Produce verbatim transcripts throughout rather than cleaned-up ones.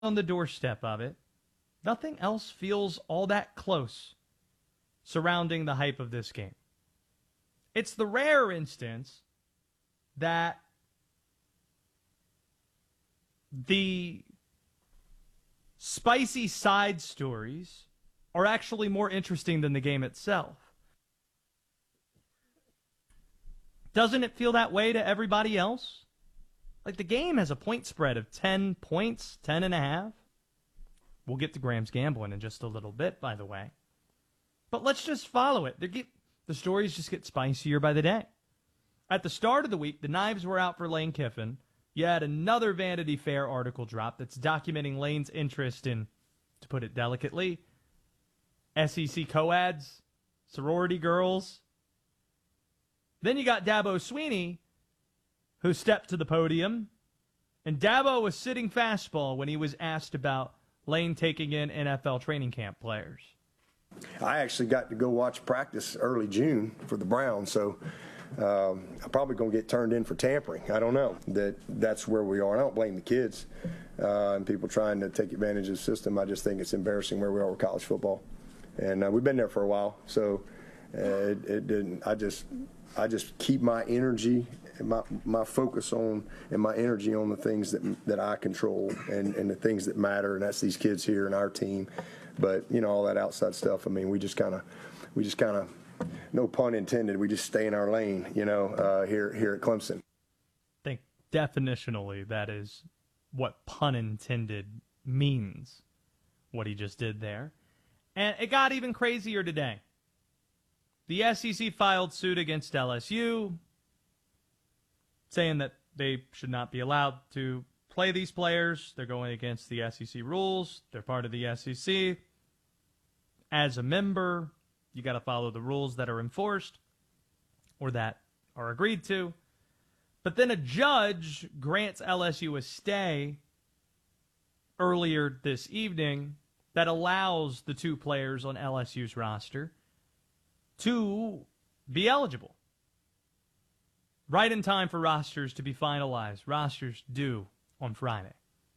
on the doorstep of it, nothing else feels all that close surrounding the hype of this game. It's the rare instance that the spicy side stories are actually more interesting than the game itself. Doesn't it feel that way to everybody else? Like, the game has a point spread of ten points, ten and a half. We'll get to Graham's gambling in just a little bit, by the way. But let's just follow it. Get, the stories just get spicier by the day. At the start of the week, the knives were out for Lane Kiffin. You had another Vanity Fair article drop that's documenting Lane's interest in, to put it delicately, S E C co-eds, sorority girls. Then you got Dabo Swinney, who stepped to the podium, and Dabo was sitting fastball when he was asked about Lane taking in N F L training camp players. I actually got to go watch practice early June for the Browns, so um, I'm probably going to get turned in for tampering. I don't know. That That's where we are. And I don't blame the kids uh, and people trying to take advantage of the system. I just think it's embarrassing where we are with college football. And uh, we've been there for a while, so uh, it, it didn't. I just, I just keep my energy, and my my focus on, and my energy on the things that that I control and, and the things that matter, and that's these kids here and our team. But you know, all that outside stuff. I mean, we just kind of, we just kind of, no pun intended. We just stay in our lane, you know, uh, here here at Clemson. I think definitionally that is what pun intended means. What he just did there. And it got even crazier today. The S E C filed suit against L S U, saying that they should not be allowed to play these players. They're going against the S E C rules. They're part of the S E C. As a member, you got to follow the rules that are enforced or that are agreed to. But then a judge grants L S U a stay earlier this evening that allows the two players on L S U's roster to be eligible. Right in time for rosters to be finalized. Rosters due on Friday.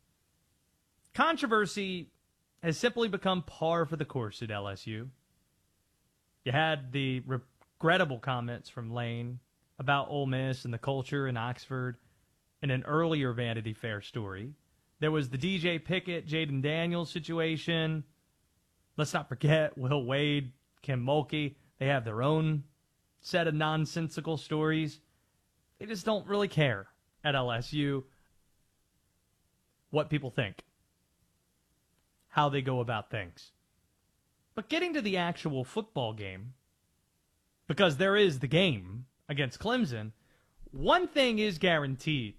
Controversy has simply become par for the course at L S U. You had the regrettable comments from Lane about Ole Miss and the culture in Oxford in an earlier Vanity Fair story. There was the D J Pickett, Jaden Daniels situation. Let's not forget Will Wade, Kim Mulkey. They have their own set of nonsensical stories. They just don't really care at L S U what people think, how they go about things. But getting to the actual football game, because there is the game against Clemson, one thing is guaranteed.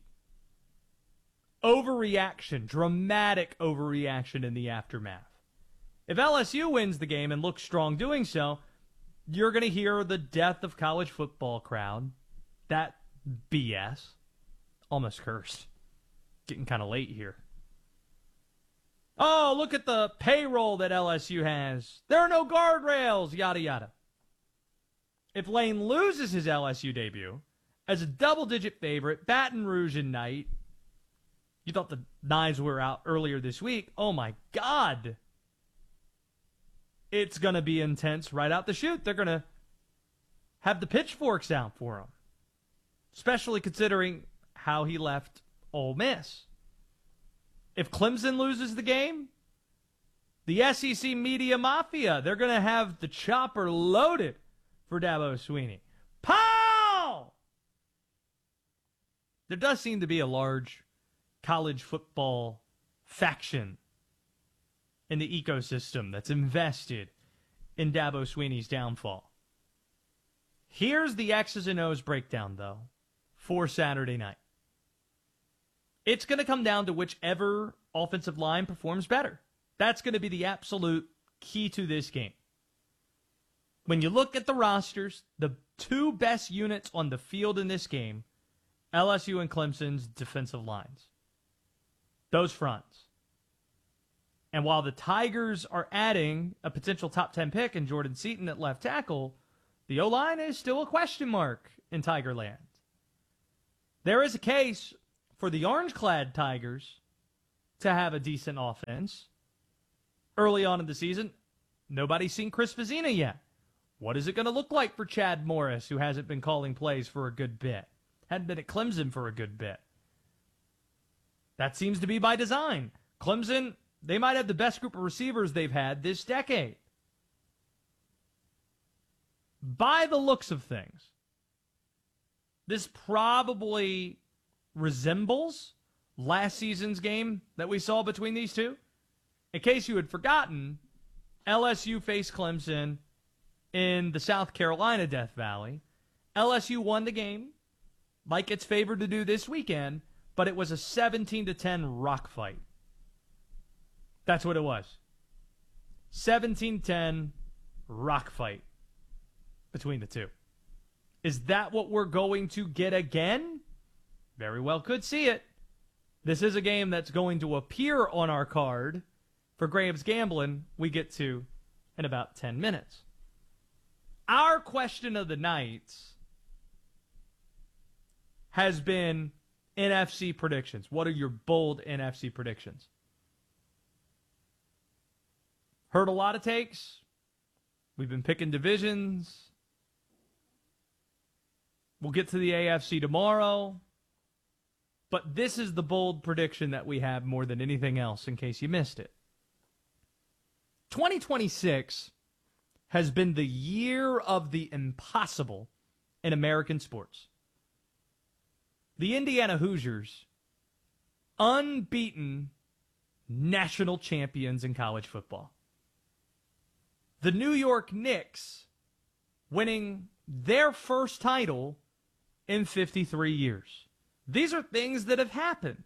Overreaction, dramatic overreaction in the aftermath. If L S U wins the game and looks strong doing so, you're going to hear the death of college football crowd. That B S. Almost cursed. Getting kind of late here. Oh, look at the payroll that L S U has. There are no guardrails, yada yada. If Lane loses his L S U debut as a double-digit favorite, Baton Rouge and night, you thought the knives were out earlier this week. Oh, my God. It's going to be intense right out the chute. They're going to have the pitchforks out for him, especially considering how he left Ole Miss. If Clemson loses the game, the S E C media mafia, they're going to have the chopper loaded for Dabo Swinney. Pow! There does seem to be a large college football faction in the ecosystem that's invested in Dabo Swinney's downfall. Here's the X's and O's breakdown, though, for Saturday night. It's going to come down to whichever offensive line performs better. That's going to be the absolute key to this game. When you look at the rosters, the two best units on the field in this game, L S U and Clemson's defensive lines. Those fronts. And while the Tigers are adding a potential top ten pick in Jordan Seaton at left tackle, the O-line is still a question mark in Tigerland. There is a case for the orange-clad Tigers to have a decent offense. Early on in the season, nobody's seen Chris Vezina yet. What is it going to look like for Chad Morris, who hasn't been calling plays for a good bit? Hadn't been at Clemson for a good bit. That seems to be by design. Clemson, they might have the best group of receivers they've had this decade. By the looks of things, this probably resembles last season's game that we saw between these two. In case you had forgotten, L S U faced Clemson in the South Carolina Death Valley. L S U won the game, like it's favored to do this weekend, but it was a seventeen to ten rock fight. That's what it was. seventeen ten rock fight between the two. Is that what we're going to get again? Very well could see it. This is a game that's going to appear on our card for Graham's Gambling we get to in about ten minutes. Our question of the night has been N F C predictions. What are your bold N F C predictions? Heard a lot of takes. We've been picking divisions. We'll get to the A F C tomorrow. But this is the bold prediction that we have more than anything else, in case you missed it. twenty twenty-six has been the year of the impossible in American sports. The Indiana Hoosiers, unbeaten national champions in college football. The New York Knicks winning their first title in fifty-three years. These are things that have happened.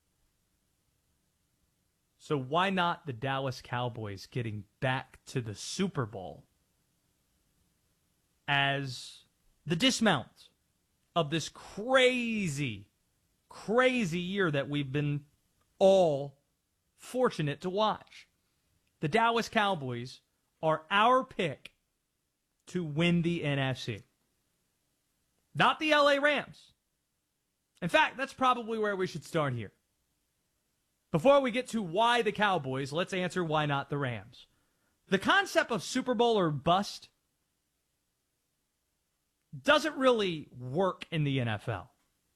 So why not the Dallas Cowboys getting back to the Super Bowl as the dismount of this crazy, crazy year that we've been all fortunate to watch? The Dallas Cowboys are our pick to win the N F C. Not the L A Rams. In fact, that's probably where we should start here. Before we get to why the Cowboys, let's answer why not the Rams. The concept of Super Bowl or bust doesn't really work in the N F L.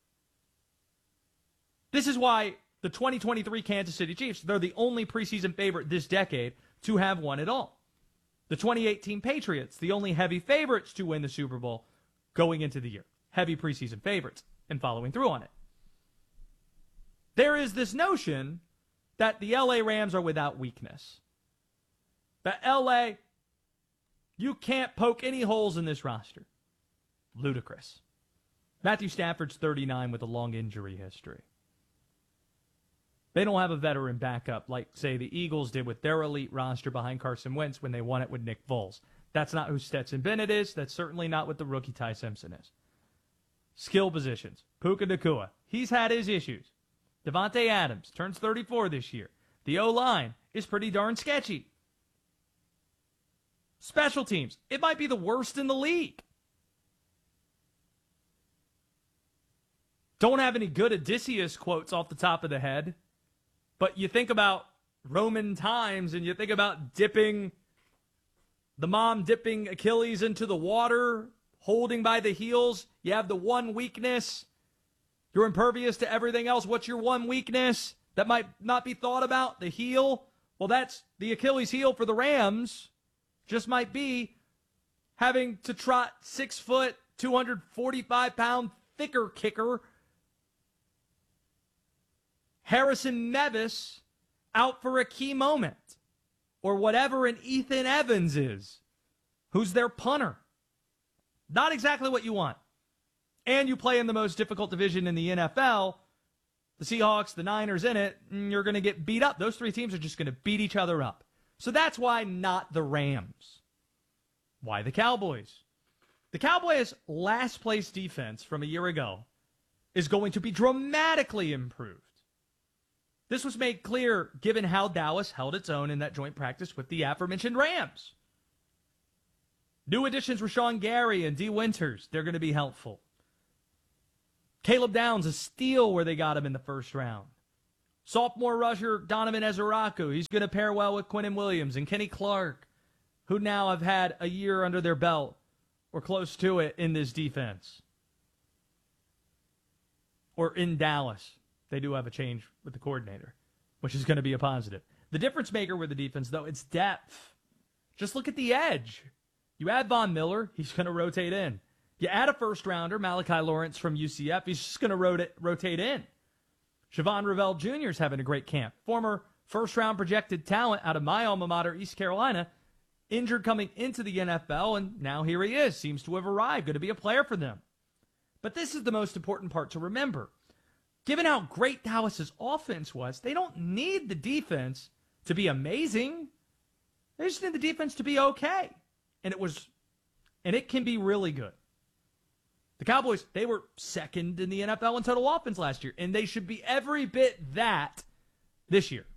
This is why the twenty twenty-three Kansas City Chiefs, they're the only preseason favorite this decade to have won it all. The twenty eighteen Patriots, the only heavy favorites to win the Super Bowl going into the year. Heavy preseason favorites and following through on it. There is this notion that the L A Rams are without weakness. That L A, you can't poke any holes in this roster. Ludicrous. Matthew Stafford's thirty-nine with a long injury history. They don't have a veteran backup like, say, the Eagles did with their elite roster behind Carson Wentz when they won it with Nick Foles. That's not who Stetson Bennett is. That's certainly not what the rookie Ty Simpson is. Skill positions. Puka Nacua. He's had his issues. Devontae Adams turns thirty-four this year. The O-line is pretty darn sketchy. Special teams. It might be the worst in the league. Don't have any good Odysseus quotes off the top of the head. But you think about Roman times and you think about dipping, the mom dipping Achilles into the water, holding by the heels. You have the one weakness. You're impervious to everything else. What's your one weakness that might not be thought about? The heel. Well, that's the Achilles heel for the Rams. Just might be having to trot six foot, two hundred forty-five pound thicker kicker Harrison Mevis out for a key moment. Or whatever an Ethan Evans is, who's their punter. Not exactly what you want. And you play in the most difficult division in the N F L, the Seahawks, the Niners in it, and you're going to get beat up. Those three teams are just going to beat each other up. So that's why not the Rams. Why the Cowboys? The Cowboys' last place defense from a year ago is going to be dramatically improved. This was made clear given how Dallas held its own in that joint practice with the aforementioned Rams. New additions Rashawn Gary and Dee Winters, they're going to be helpful. Caleb Downs, a steal where they got him in the first round. Sophomore rusher Donovan Ezeraku, he's going to pair well with Quinnen Williams and Kenny Clark, who now have had a year under their belt or close to it in this defense. Or in Dallas. They do have a change with the coordinator, which is going to be a positive. The difference maker with the defense, though, it's depth. Just look at the edge. You add Von Miller, he's going to rotate in. You add a first-rounder, Malachi Lawrence from U C F, he's just going to rota- rotate in. Siobhan Revelle Junior is having a great camp. Former first-round projected talent out of my alma mater, East Carolina, injured coming into the N F L, and now here he is. Seems to have arrived, going to be a player for them. But this is the most important part to remember. Given how great Dallas's offense was, they don't need the defense to be amazing. They just need the defense to be okay. And it was, and it can be really good. The Cowboys, they were second in the N F L in total offense last year, and they should be every bit that this year.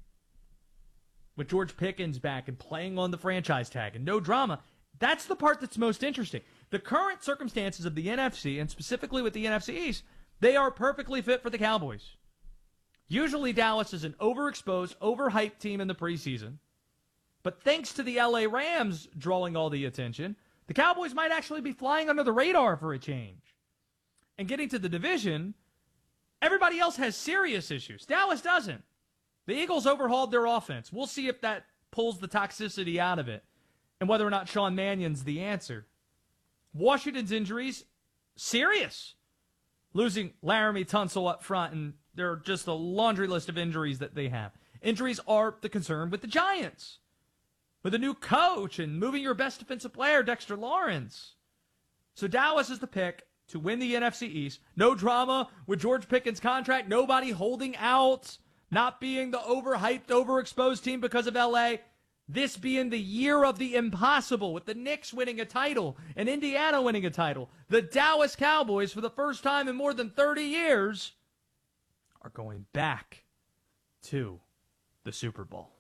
With George Pickens back and playing on the franchise tag and no drama, that's the part that's most interesting. The current circumstances of the N F C, and specifically with the N F C East, they are perfectly fit for the Cowboys. Usually Dallas is an overexposed, overhyped team in the preseason, but thanks to the L A Rams drawing all the attention, the Cowboys might actually be flying under the radar for a change. And getting to the division, everybody else has serious issues. Dallas doesn't. The Eagles overhauled their offense. We'll see if that pulls the toxicity out of it and whether or not Sean Mannion's the answer. Washington's injuries, serious. Losing Laramie Tunsil up front, and there are just a laundry list of injuries that they have. Injuries are the concern with the Giants. With a new coach and moving your best defensive player, Dexter Lawrence. So Dallas is the pick to win the N F C East. No drama with George Pickens' contract. Nobody holding out. Not being the overhyped, overexposed team because of L A. This being the year of the impossible, with the Knicks winning a title and Indiana winning a title. The Dallas Cowboys, for the first time in more than thirty years, are going back to the Super Bowl.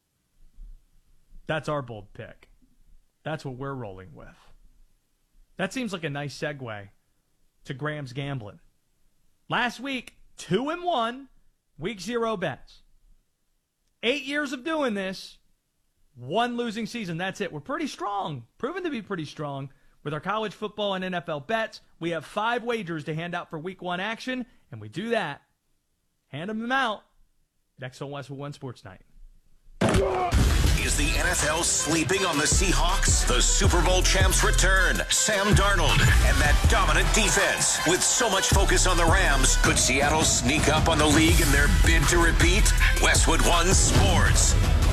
That's our bold pick. That's what we're rolling with. That seems like a nice segue to Graham's gambling. Last week, two and one, week zero bets. Eight years of doing this, one losing season. That's it. We're pretty strong, proven to be pretty strong with our college football and N F L bets. We have five wagers to hand out for week one action, and we do that. Hand them out at X L West with One Sports Night. Is the N F L sleeping on the Seahawks? The Super Bowl champs return. Sam Darnold and that dominant defense. With so much focus on the Rams, could Seattle sneak up on the league in their bid to repeat? Westwood One Sports.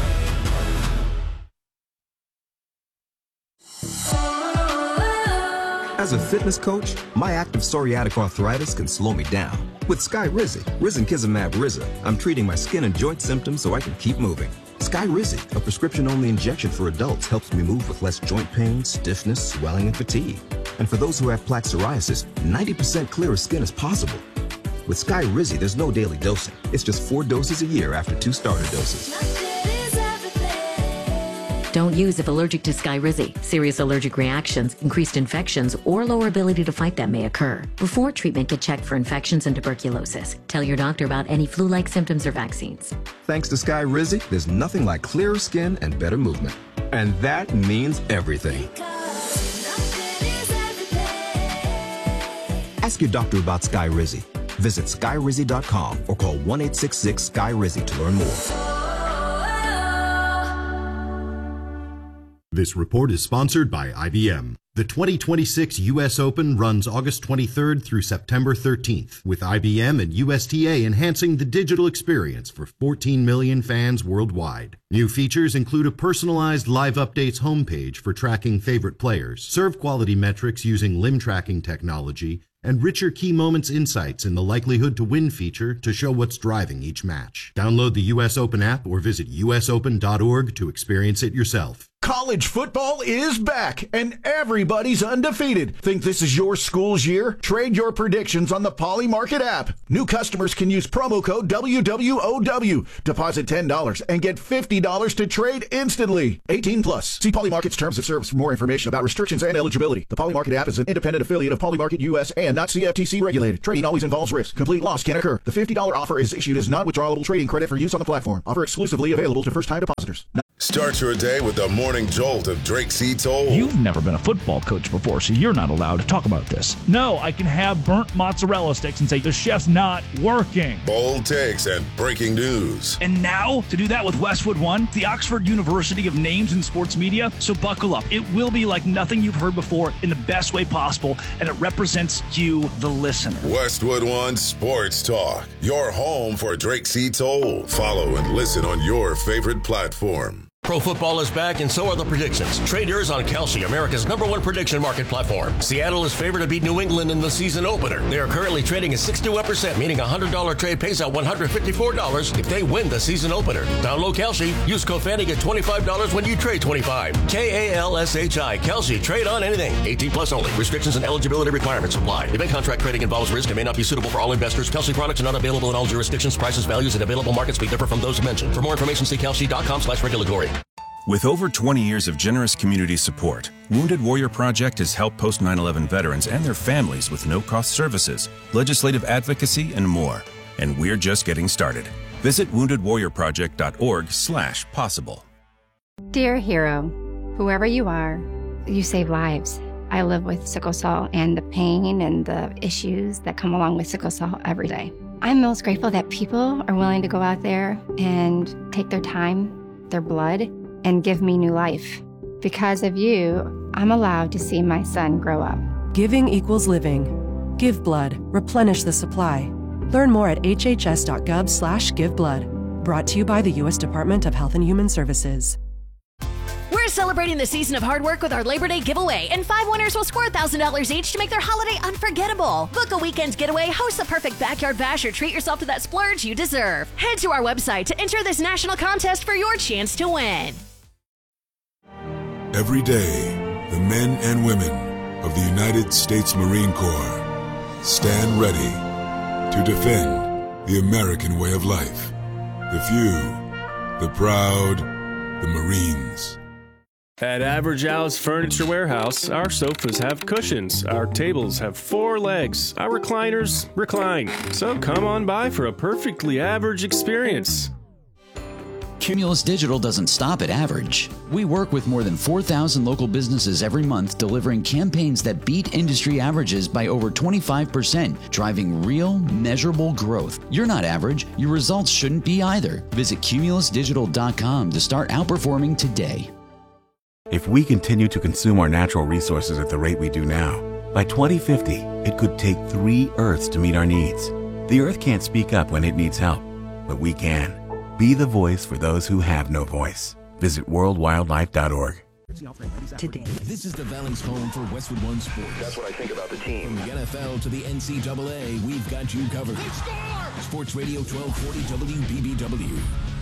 As a fitness coach, my active psoriatic arthritis can slow me down. With Skyrizi, Risankizumab Riza, I'm treating my skin and joint symptoms so I can keep moving. Skyrizi, a prescription-only injection for adults, helps me move with less joint pain, stiffness, swelling, and fatigue. And for those who have plaque psoriasis, ninety percent clearer skin is possible. With Skyrizi, there's no daily dosing. It's just four doses a year after two starter doses. Don't use if allergic to Skyrizi. Serious allergic reactions, increased infections, or lower ability to fight them may occur. Before treatment, get checked for infections and tuberculosis. Tell your doctor about any flu-like symptoms or vaccines. Thanks to Skyrizi, there's nothing like clearer skin and better movement. And that means everything. Ask your doctor about Skyrizi. Visit Skyrizi dot com or call one eight six six Sky Rizi to learn more. This report is sponsored by I B M. The twenty twenty-six U S Open runs August twenty-third through September thirteenth, with I B M and U S T A enhancing the digital experience for fourteen million fans worldwide. New features include a personalized live updates homepage for tracking favorite players, serve quality metrics using limb tracking technology, and richer key moments insights in the likelihood to win feature to show what's driving each match. Download the U S Open app or visit U S open dot org to experience it yourself. College football is back, and everybody's undefeated. Think this is your school's year? Trade your predictions on the Poly Market app. New customers can use promo code W W O W. Deposit ten dollars and get fifty dollars to trade instantly. eighteen plus. See Poly Market's terms of service for more information about restrictions and eligibility. The Poly Market app is an independent affiliate of Poly Market U S and not C F T C regulated. Trading always involves risk. Complete loss can occur. The fifty dollars offer is issued as non-withdrawable trading credit for use on the platform. Offer exclusively available to first-time depositors. Start your day with the morning jolt of Drake C. Toll. You've never been a football coach before, so you're not allowed to talk about this. No, I can have burnt mozzarella sticks and say the chef's not working. Bold takes and breaking news. And now, to do that with Westwood One, the Oxford University of names in sports media. So buckle up. It will be like nothing you've heard before in the best way possible, and it represents you, the listener. Westwood One Sports Talk, your home for Drake C. Toll. Follow and listen on your favorite platform. Pro football is back, and so are the predictions. Trade yours on Kalshi, America's number one prediction market platform. Seattle is favored to beat New England in the season opener. They are currently trading at sixty-one percent, meaning a one hundred dollars trade pays out one hundred fifty-four dollars if they win the season opener. Download Kalshi. Use code Fanny, get twenty-five dollars when you trade twenty-five dollars. K A L S H I. Kalshi. Trade on anything. eighteen plus only. Restrictions and eligibility requirements apply. Event contract trading involves risk and may not be suitable for all investors. Kalshi products are not available in all jurisdictions. Prices, values, and available markets may differ from those mentioned. For more information, see kalshi.com slash regulatory. With over twenty years of generous community support, Wounded Warrior Project has helped post nine eleven veterans and their families with no-cost services, legislative advocacy, and more. And we're just getting started. Visit wounded warrior project dot org slash possible. Dear hero, whoever you are, you save lives. I live with sickle cell and the pain and the issues that come along with sickle cell every day. I'm most grateful that people are willing to go out there and take their time, their blood, and give me new life. Because of you, I'm allowed to see my son grow up. Giving equals living. Give blood. Replenish the supply. Learn more at h h s dot gov slash give blood. Brought to you by the U S Department of Health and Human Services. We're celebrating the season of hard work with our Labor Day giveaway, and five winners will score one thousand dollars each to make their holiday unforgettable. Book a weekend getaway, host the perfect backyard bash, or treat yourself to that splurge you deserve. Head to our website to enter this national contest for your chance to win. Every day, the men and women of the United States Marine Corps stand ready to defend the American way of life. The few, the proud, the Marines. At Average Al's Furniture Warehouse, our sofas have cushions, our tables have four legs, our recliners recline. So come on by for a perfectly average experience. Cumulus Digital doesn't stop at average. We work with more than four thousand local businesses every month, delivering campaigns that beat industry averages by over twenty-five percent, driving real, measurable growth. You're not average. Your results shouldn't be either. Visit cumulus digital dot com to start outperforming today. If we continue to consume our natural resources at the rate we do now, by twenty fifty, it could take three Earths to meet our needs. The Earth can't speak up when it needs help, but we can. Be the voice for those who have no voice. Visit world wildlife dot org. Today. This is the Valley's home for Westwood One Sports. That's what I think about the team. From the N F L to the N C double A, we've got you covered. Sports Radio twelve forty W B B W.